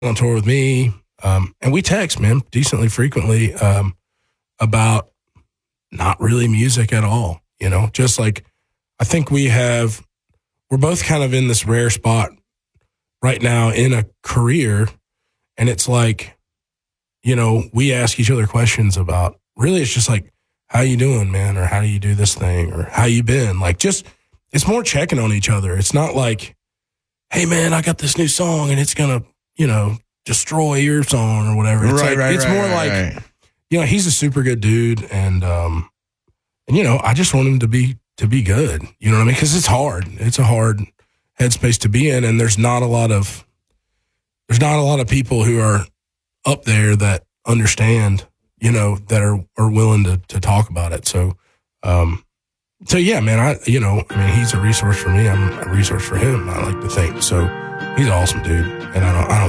on tour with me. And we text, man, decently frequently about not really music at all. You know, just like I think we're both kind of in this rare spot right now in a career. And it's like, you know, we ask each other questions about really, it's just like, how you doing, man? Or how do you do this thing? Or how you been? Like, just, it's more checking on each other. It's not like, hey, man, I got this new song and it's going to, you know, destroy your song or whatever. It's more like, you know, he's a super good dude. And you know, I just want him to be good. You know what I mean? Because it's hard. It's a hard headspace to be in. And there's not a lot of people who are up there that understand, you know, that are willing to talk about it. So yeah, man, he's a resource for me. I'm a resource for him. I like to think. So he's an awesome dude. And I don't